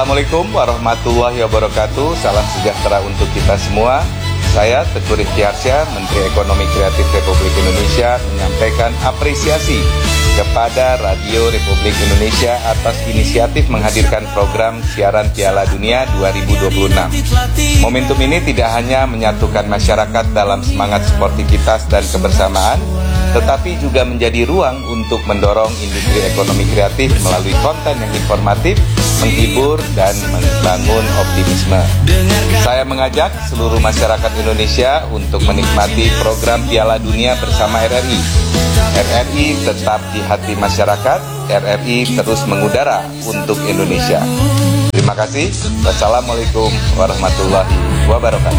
Assalamualaikum warahmatullahi wabarakatuh. Salam sejahtera untuk kita semua. Saya Teguh Rifki Harsya, Menteri Ekonomi Kreatif Republik Indonesia, menyampaikan apresiasi kepada Radio Republik Indonesia atas inisiatif menghadirkan program siaran Piala Dunia 2026. Momentum ini tidak hanya menyatukan masyarakat dalam semangat sportivitas dan kebersamaan, tetapi juga menjadi ruang untuk mendorong industri ekonomi kreatif melalui konten yang informatif, menghibur, dan membangun optimisme. Saya mengajak seluruh masyarakat Indonesia untuk menikmati program Piala Dunia bersama RRI. RRI tetap di hati masyarakat, RRI terus mengudara untuk Indonesia. Terima kasih. Wassalamualaikum warahmatullahi wabarakatuh.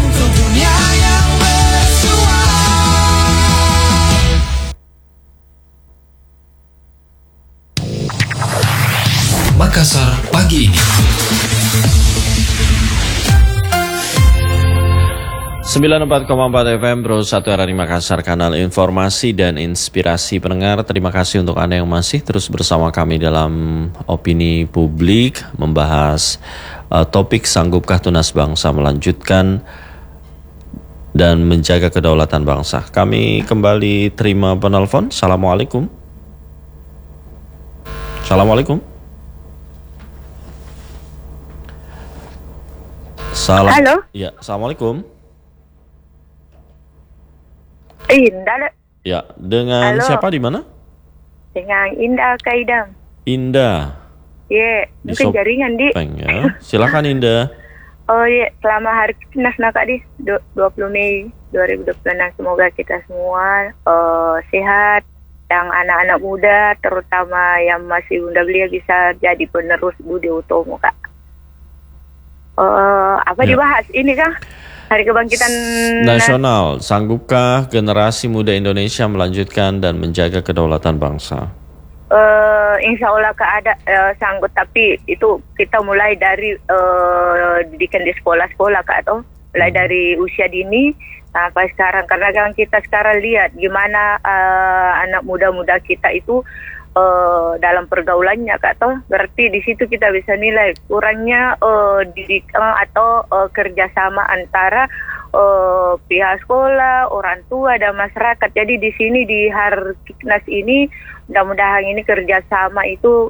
Makassar pagi ini. 94,4 FM Pro 1 RRI Makassar, kanal informasi dan inspirasi pendengar. Terima kasih untuk Anda yang masih terus bersama kami dalam opini publik, membahas topik sanggupkah tunas bangsa melanjutkan dan menjaga kedaulatan bangsa. Kami kembali terima penelpon. Assalamualaikum. Assalamualaikum. Halo. Ya, assalamualaikum. Indah. Ya, dengan Halo. siapa di mana? Dengan Indah Kak Idam. Indah. Iya, Di mungkin jaringan di. Ya. Silakan Indah. Oh iya, selama hari Nas Kak di 20 Mei 2026, semoga kita semua sehat, yang anak-anak muda terutama yang masih muda belia bisa jadi penerus Budi Utomo Kak. Apa dibahas ini Kang? Hari Kebangkitan Nasional, sanggupkah generasi muda Indonesia melanjutkan dan menjaga kedaulatan bangsa? Insya Allah Kak ada sanggup, tapi itu kita mulai dari didikan di sekolah-sekolah Kak, atau mulai dari usia dini sampai sekarang, karena kan kita sekarang lihat gimana anak muda-muda kita itu dalam pergaulannya Kak, toh berarti di situ kita bisa nilai kurangnya didikan atau kerjasama antara pihak sekolah, orang tua dan masyarakat. Jadi di sini di Harkiknas ini mudah-mudahan ini kerjasama itu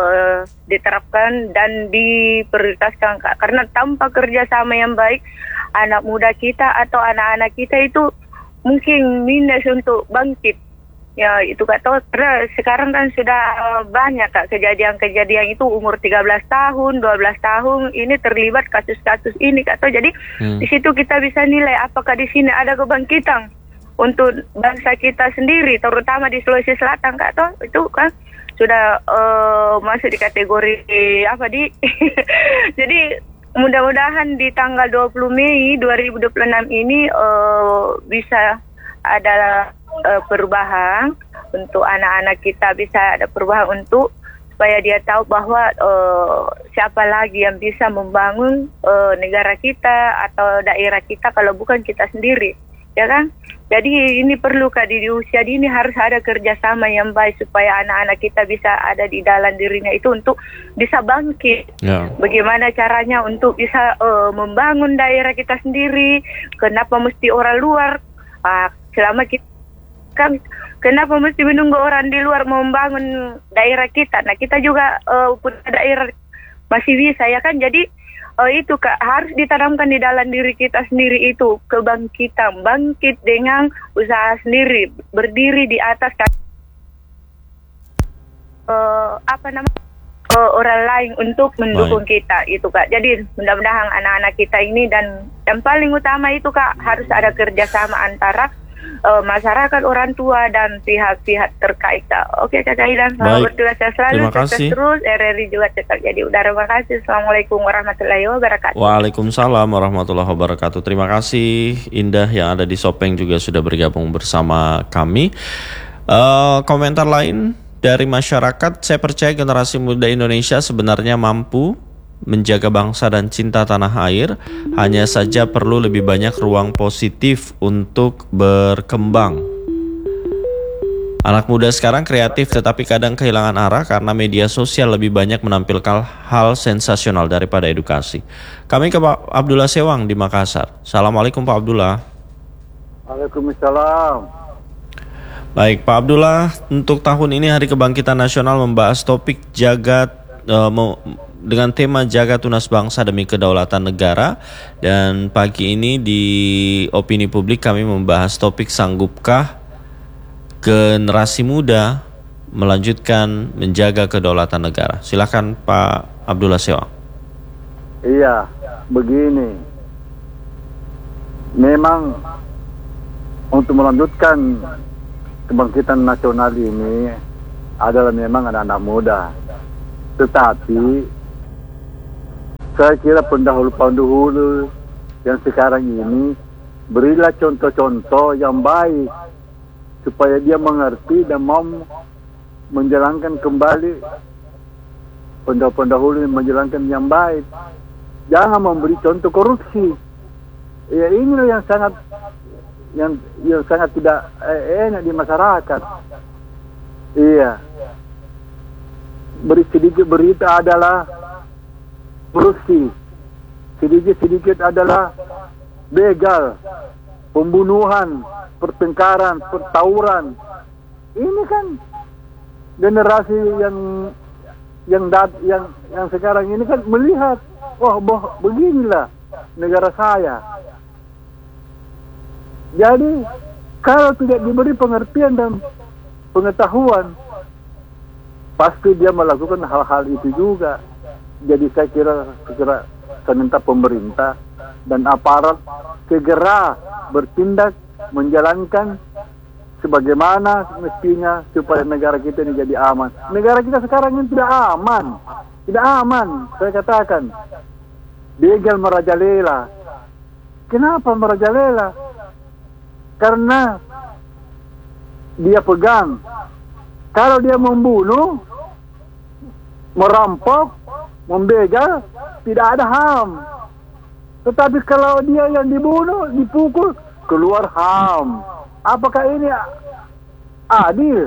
diterapkan dan diprioritaskan Kak, karena tanpa kerjasama yang baik anak muda kita atau anak-anak kita itu mungkin minus untuk bangkit. Ya itu Kak, tahu karena sekarang kan sudah banyak Kak kejadian-kejadian itu umur 13 tahun, 12 tahun ini terlibat kasus-kasus ini Kak, tahu. Jadi di situ kita bisa nilai apakah di sini ada kebangkitan untuk bangsa kita sendiri, terutama di Sulawesi Selatan Kak, tahu itu kan sudah masuk di kategori apa di jadi mudah-mudahan di tanggal 20 Mei 2026 ini bisa ada perubahan untuk anak-anak kita, bisa ada perubahan untuk supaya dia tahu bahwa siapa lagi yang bisa membangun negara kita atau daerah kita kalau bukan kita sendiri, ya kan? Jadi ini perlu Kak, di usia dini harus ada kerjasama yang baik supaya anak-anak kita bisa ada di dalam dirinya itu untuk bisa bangkit. Bagaimana caranya untuk bisa membangun daerah kita sendiri? Kenapa mesti orang luar? Selama kita kan kenapa mesti menunggu orang di luar membangun daerah kita? Nah kita juga punya daerah masih bisa, ya kan? Jadi itu Kak harus ditanamkan di dalam diri kita sendiri itu kebangkitan, bangkit dengan usaha sendiri, berdiri di atas orang lain untuk mendukung kita itu Kak. Jadi mudah-mudahan anak-anak kita ini, dan yang paling utama itu Kak harus ada kerjasama antara masyarakat, orang tua dan pihak-pihak terkait Kak. Oke Kak Idam, selamat bertugas selalu. Terima kasih. Terus RRI juga tetap jadi udara. Terima kasih. Assalamualaikum warahmatullahi wabarakatuh. Waalaikumsalam warahmatullahi wabarakatuh. Terima kasih Indah yang ada di Sopeng juga sudah bergabung bersama kami. Komentar lain dari masyarakat, saya percaya generasi muda Indonesia sebenarnya mampu menjaga bangsa dan cinta tanah air, hanya saja perlu lebih banyak ruang positif untuk berkembang. Anak muda sekarang kreatif tetapi kadang kehilangan arah karena media sosial lebih banyak menampilkan hal sensasional daripada edukasi. Kami ke Pak Abdullah Sewang di Makassar. Assalamualaikum Pak Abdullah. Waalaikumsalam. Baik Pak Abdullah, untuk tahun ini Hari Kebangkitan Nasional membahas topik dengan tema Jaga Tunas Bangsa Demi Kedaulatan Negara. Dan pagi ini di opini publik kami membahas topik sanggupkah generasi muda melanjutkan menjaga kedaulatan negara. Silakan Pak Abdullah Sewang. Iya, begini. Memang untuk melanjutkan kebangkitan nasional ini adalah memang anak-anak muda. Tetapi saya kira pendahulu-pendahulu yang sekarang ini berilah contoh-contoh yang baik supaya dia mengerti dan mau menjalankan kembali pendahulu menjalankan yang baik. Jangan memberi contoh korupsi. Ya inilah yang sangat tidak enak di masyarakat. Iya. Sedikit berita adalah korupsi. Sedikit adalah begal, pembunuhan, pertengkaran, pertauran. Ini kan generasi yang sekarang ini kan melihat, wah beginilah negara saya. Jadi kalau tidak diberi pengertian dan pengetahuan, pasti dia melakukan hal-hal itu juga. Jadi saya kira saya minta pemerintah dan aparat segera bertindak menjalankan sebagaimana mestinya supaya negara kita ini jadi aman. Negara kita sekarang ini tidak aman, saya katakan. Begal merajalela. Kenapa merajalela? Karena dia pegang. Kalau dia membunuh, merampok, membegal, tidak ada HAM. Tetapi kalau dia yang dibunuh, dipukul, keluar HAM. Apakah ini adil?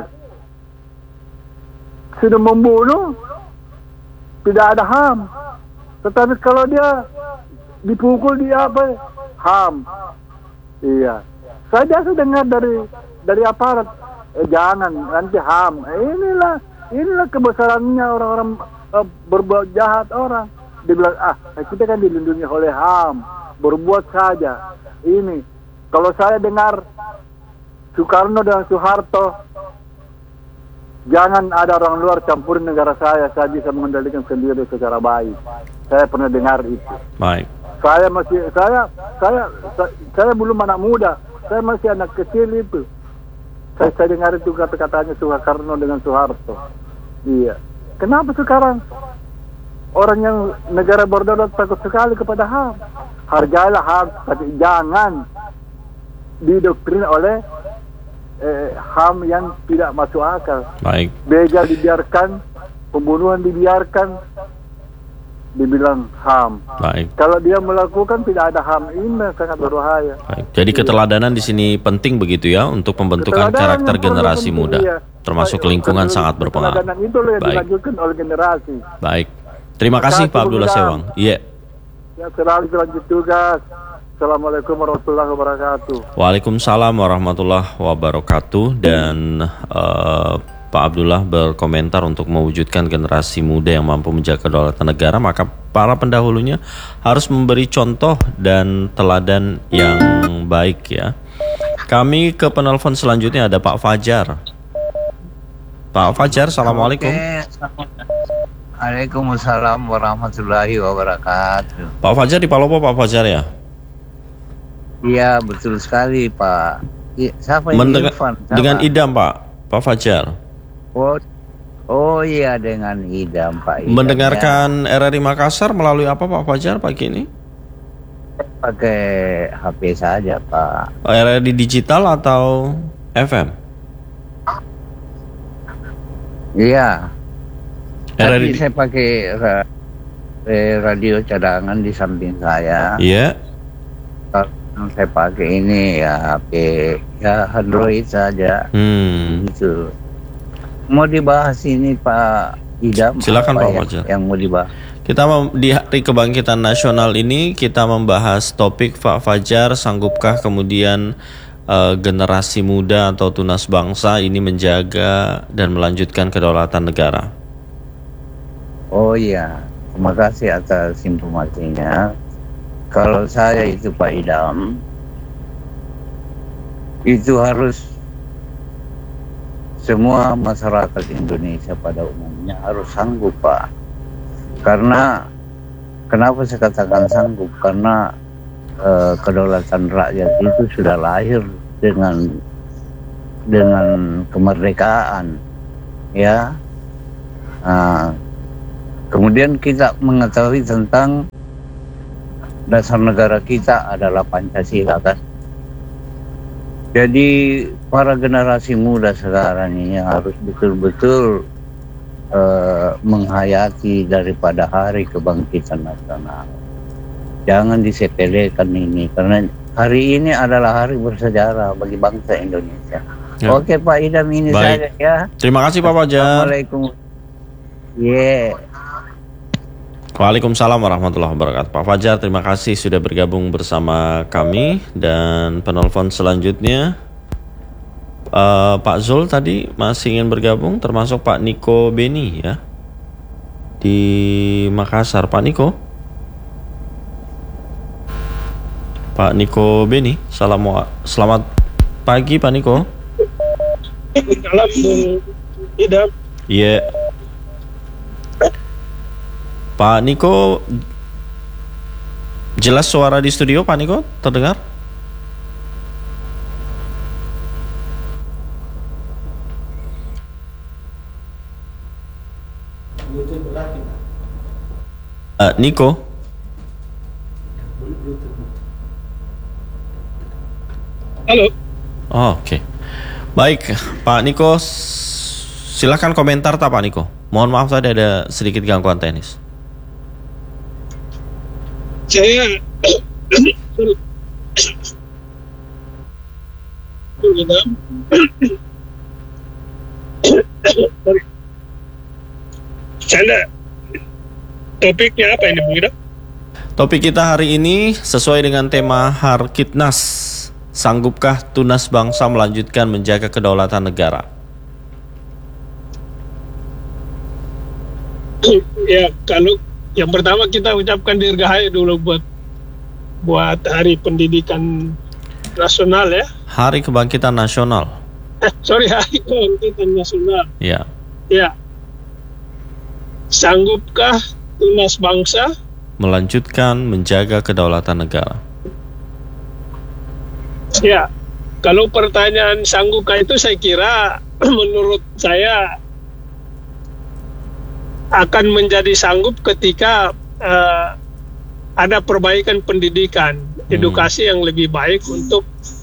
Sudah membunuh, tidak ada HAM. Tetapi kalau dia dipukul, dia apa? HAM. Iya. Saya biasa dengar dari aparat, jangan nanti HAM. Inilah kebesarannya orang-orang berbuat jahat orang. Dia bilang, kita kan dilindungi oleh HAM, berbuat saja. Ini, kalau saya dengar Soekarno dan Soeharto, jangan ada orang luar campur negara saya bisa mengendalikan sendiri secara baik. Saya pernah dengar itu. Baik. Saya belum anak muda, saya masih anak kecil itu. Saya dengar itu kata-katanya Soekarno dengan Soeharto. Iya. Kenapa sekarang orang yang negara berdaulat takut sekali kepada HAM? Hargailah HAM, tapi jangan didoktrin oleh HAM yang tidak masuk akal. Baik. Begal dibiarkan, pembunuhan dibiarkan, dibilang HAM. Baik. Kalau dia melakukan tidak ada HAM, ini sangat berbahaya. Baik. Jadi keteladanan di sini penting begitu ya untuk pembentukan karakter generasi muda, termasuk lingkungan sangat berpengaruh. Keteladanan itu yang dilanjutkan oleh generasi. Baik. Terima kasih Pak Abdullah Sewang. Iya. Ya, selalu lanjut tugas. Assalamualaikum warahmatullahi wabarakatuh. Waalaikumsalam warahmatullahi wabarakatuh. Dan Pak Abdullah berkomentar untuk mewujudkan generasi muda yang mampu menjaga kedaulatan negara, maka para pendahulunya harus memberi contoh dan teladan yang baik ya. Kami ke penelpon selanjutnya ada Pak Fajar. Pak Fajar, Assalamualaikum. Waalaikumsalam warahmatullahi wabarakatuh. Pak Fajar di Palopo, Pak Fajar ya? Iya, betul sekali Pak. Siapa ini? Irfan? Dengan Idam Pak Fajar. Oh iya, dengan Idam Pak. Idam, mendengarkan ya. RRI Makassar melalui apa Pak Fajar pagi ini? Pakai HP saja Pak. RRI digital atau FM? Iya. RRI saya pakai radio cadangan di samping saya. Iya. Yang saya pakai ini ya HP ya Android saja. Gitu. Mau dibahas ini Pak Idam? Silakan Pak ya, Fajar. yang mau dibahas. Kita di Hari Kebangkitan Nasional ini kita membahas topik Pak Fajar, sanggupkah kemudian generasi muda atau tunas bangsa ini menjaga dan melanjutkan kedaulatan negara? Oh iya, terima kasih atas informasinya. Kalau saya itu Pak Idam, itu harus semua masyarakat Indonesia pada umumnya harus sanggup Pak. Karena kenapa saya katakan sanggup? Karena kedaulatan rakyat itu sudah lahir dengan kemerdekaan, ya. Kemudian kita mengetahui tentang dasar negara kita adalah Pancasila, kan. Jadi para generasi muda sekarang ini harus betul-betul menghayati daripada Hari Kebangkitan Nasional. Jangan disepelekan ini, karena hari ini adalah hari bersejarah bagi bangsa Indonesia. Ya. Oke Pak Idam, ini saja ya. Terima kasih Pak Fajar. Assalamualaikum. Yeah. Waalaikumsalam warahmatullahi wabarakatuh. Pak Fajar, terima kasih sudah bergabung bersama kami. Dan penelpon selanjutnya Pak Zul tadi masih ingin bergabung, termasuk Pak Niko Beni ya di Makassar. Pak Niko Beni, selamat pagi Pak Niko. Selamat Idam. Iya. Pak Niko, jelas suara di studio Pak Niko terdengar? Niko. Halo. Oh, oke. Baik, Pak Niko, silakan komentar Pak Niko. Mohon maaf tadi ada sedikit gangguan teknis. Saya topiknya apa ini Bung Ida? Topik kita hari ini sesuai dengan tema Harkitnas, sanggupkah tunas bangsa melanjutkan menjaga kedaulatan negara? Ya, kalau yang pertama kita ucapkan dirgahayu dulu buat Hari Pendidikan Nasional ya. Hari Kebangkitan Nasional. Hari Kebangkitan Nasional. Ya. Ya. Sanggupkah tunas bangsa melanjutkan menjaga kedaulatan negara? Ya. Kalau pertanyaan sanggupkah itu saya kira menurut saya akan menjadi sanggup ketika ada perbaikan pendidikan, edukasi yang lebih baik untuk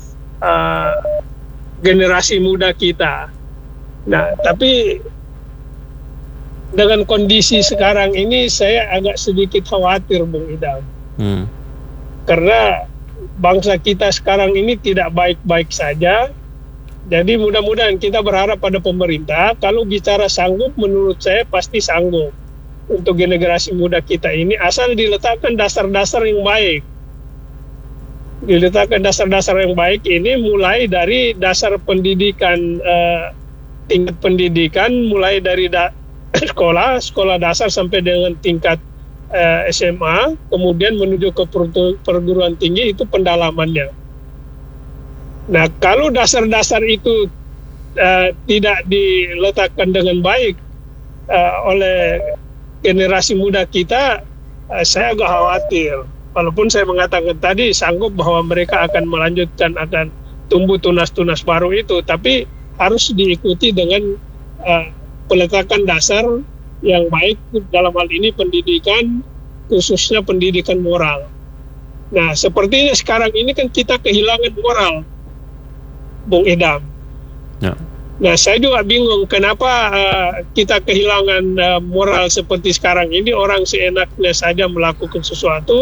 generasi muda kita. Nah, tapi dengan kondisi sekarang ini saya agak sedikit khawatir, Bung Idam. Karena bangsa kita sekarang ini tidak baik-baik saja. Jadi mudah-mudahan kita berharap pada pemerintah, kalau bicara sanggup, menurut saya pasti sanggup untuk generasi muda kita ini, asal diletakkan dasar-dasar yang baik. Diletakkan dasar-dasar yang baik ini mulai dari dasar pendidikan, tingkat pendidikan, mulai dari sekolah dasar sampai dengan tingkat SMA, kemudian menuju ke perguruan tinggi, itu pendalamannya. Nah, kalau dasar-dasar itu tidak diletakkan dengan baik oleh generasi muda kita, saya agak khawatir. Walaupun saya mengatakan tadi sanggup bahwa mereka akan melanjutkan, akan tumbuh tunas-tunas baru itu, tapi harus diikuti dengan peletakan dasar yang baik dalam hal ini pendidikan, khususnya pendidikan moral. Nah, sepertinya sekarang ini kan kita kehilangan moral, Bung Idam. Ya. Nah, saya juga bingung kenapa kita kehilangan moral seperti sekarang ini. Orang seenaknya saja melakukan sesuatu,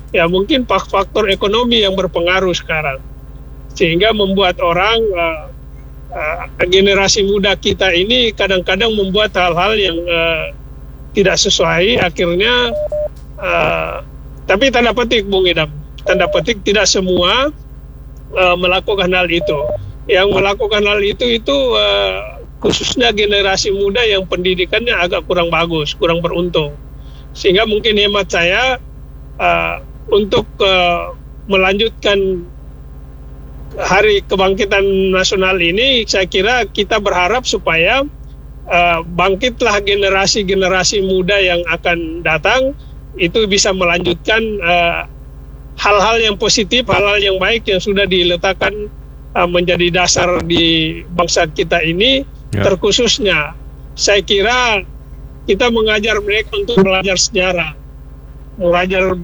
ya mungkin faktor ekonomi yang berpengaruh sekarang, sehingga membuat orang generasi muda kita ini kadang-kadang membuat hal-hal yang tidak sesuai. Akhirnya tapi tanda petik Bung Idam, tanda petik tidak semua melakukan hal itu. Yang melakukan hal itu khususnya generasi muda yang pendidikannya agak kurang bagus, kurang beruntung. Sehingga mungkin hemat saya untuk melanjutkan Hari Kebangkitan Nasional ini, saya kira kita berharap supaya bangkitlah generasi-generasi muda yang akan datang, itu bisa melanjutkan hal-hal yang positif, hal-hal yang baik yang sudah diletakkan menjadi dasar di bangsa kita ini. Terkhususnya saya kira kita mengajar mereka untuk belajar sejarah, belajar